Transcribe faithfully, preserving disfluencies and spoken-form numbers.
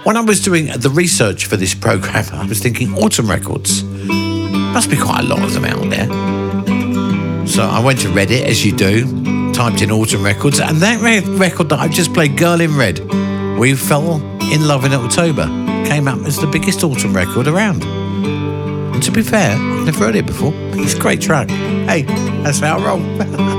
When I was doing the research for this programme, I was thinking Autumn Records. Must be quite a lot of them out there. So I went to Reddit, as you do, typed in Autumn Records, and that re- record that I just played, Girl in Red, We Fell in Love in October, came up as the biggest autumn record around. And to be fair, I've never heard it before. It's a great track. Hey, that's how I roll.